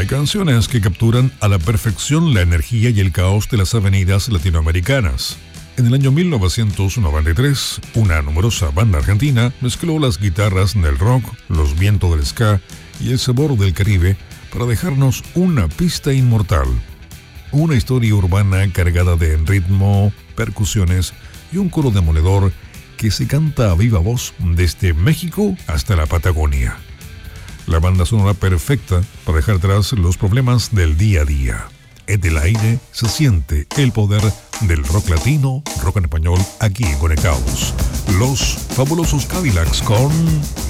Canciones que capturan a la perfección la energía y el caos de las avenidas latinoamericanas. En el año 1993, una numerosa banda argentina mezcló las guitarras del rock, los vientos del ska y el sabor del Caribe para dejarnos una pista inmortal. Una historia urbana cargada de ritmo, percusiones y un coro demoledor que se canta a viva voz desde México hasta la Patagonia. La banda sonora perfecta para dejar atrás los problemas del día a día. En el aire se siente el poder del rock latino, rock en español, aquí en Conectados. Los fabulosos Cadillacs con